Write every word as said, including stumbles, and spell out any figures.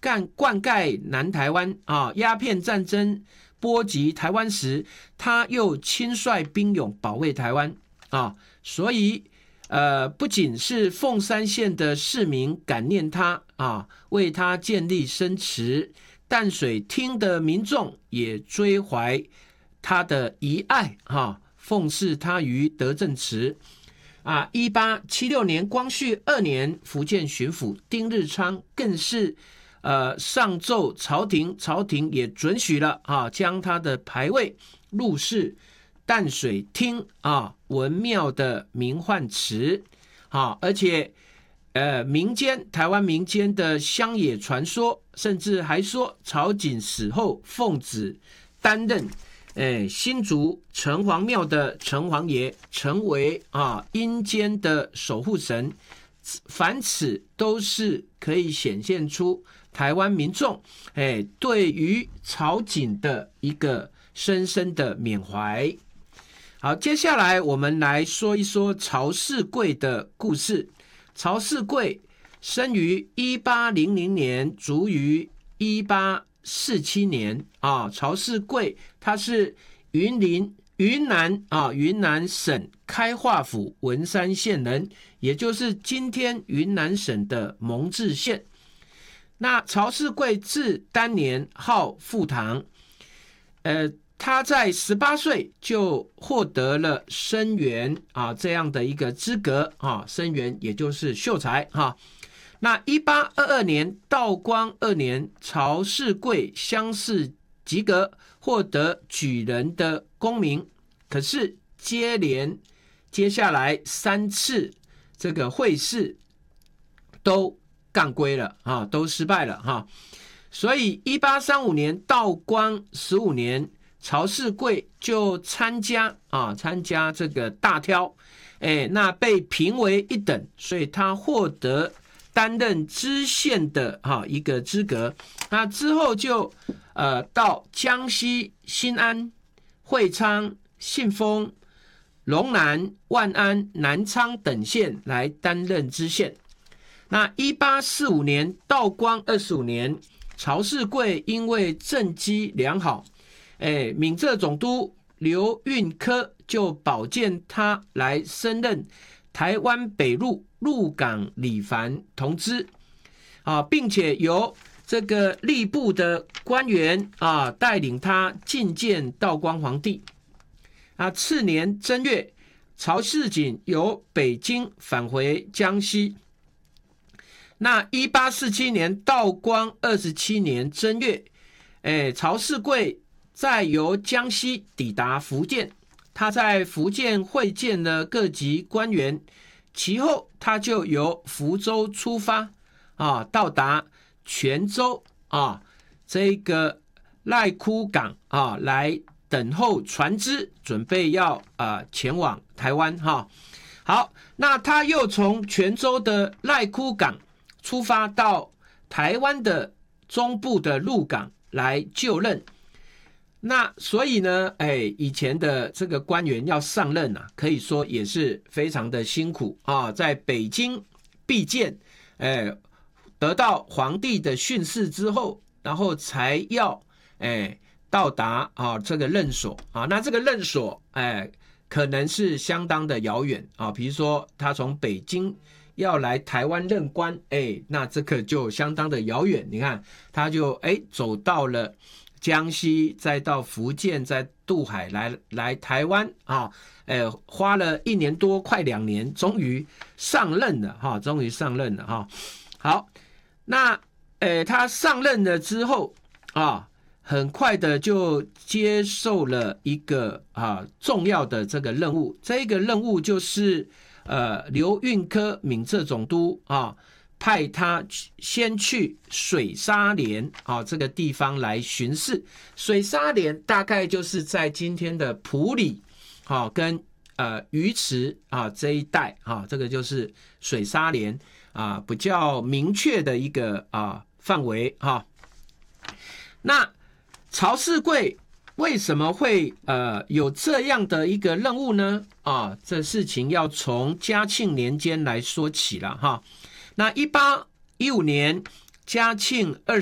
干灌溉南台湾啊，鸦片战争波及台湾时，他又亲率兵勇保卫台湾啊，所以呃，不仅是凤山县的市民感念他啊，为他建立生祠，淡水厅的民众也追怀他的遗爱啊，奉祀他于德政祠。啊，一八七六年光绪二年，福建巡抚丁日昌更是呃上奏朝廷，朝廷也准许了啊，将他的牌位入祀淡水厅啊文庙的名唤祠啊，而且呃民间台湾民间的乡野传说，甚至还说曹景死后奉旨担任。哎，新竹城隍庙的城隍爷成为啊阴间的守护神，凡此都是可以显现出台湾民众哎对于曹景的一个深深的缅怀。好，接下来我们来说一说曹世贵的故事。曹世贵生于一八零零年，卒于一八四七年啊，曹世贵他是云林云南啊云南省开化府文山县人，也就是今天云南省的蒙自县。那曹世贵字丹年，号富堂，呃，他在十八岁就获得了生员啊这样的一个资格啊，生员也就是秀才哈。那一八二二年，道光二年，曹世贵乡试及格，获得举人的功名。可是接连接下来三次这个会试都干归了啊，都失败了哈。所以一八三五年，道光十五年，曹世贵就参加啊参加这个大挑，哎，那被评为一等，所以他获得担任知县的哈一个资格。那之后就呃到江西新安、会昌、信丰、龙南、万安、南昌等县来担任知县。那一八四五年，道光二十五年，曹世贵因为政绩良好，哎，闽浙总督刘运科就保荐他来升任台湾北路鹿港理藩同知啊，并且由这个吏部的官员啊带领他觐见道光皇帝。啊，次年正月，曹世景由北京返回江西。那一八四七年，道光二十七年正月，哎，曹世贵再由江西抵达福建，他在福建会见了各级官员。其后，他就由福州出发啊，到达泉州啊这个赖枯港啊，来等候船只，准备要啊前往台湾哈。好，那他又从泉州的赖枯港出发到台湾的中部的鹿港来就任。那所以呢，哎，以前的这个官员要上任啊，可以说也是非常的辛苦啊，在北京避见，哎，得到皇帝的训示之后，然后才要哎到达啊这个任所啊。那这个任所哎可能是相当的遥远啊，比如说他从北京要来台湾任官，哎，那这个就相当的遥远。你看，他就哎走到了江西，再到福建，再渡海来来台湾啊，呃，花了一年多，快两年，终于上任了哈，终于上任了哈。好，那呃，他上任了之后啊，很快的就接受了一个啊重要的这个任务，这个任务就是呃刘运科闽浙总督啊。派他先去水沙连啊这个地方来巡视。水沙连大概就是在今天的埔里啊跟呃鱼池啊这一带啊，这个就是水沙连啊比较明确的一个啊范围哈。那曹世贵为什么会呃有这样的一个任务呢？啊，这事情要从嘉庆年间来说起了哈。那一八一五年，嘉庆二